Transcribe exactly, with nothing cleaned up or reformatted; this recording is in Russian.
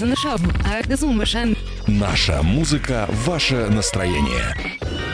на шаву, а это сумасшедший. Наша музыка, ваше настроение.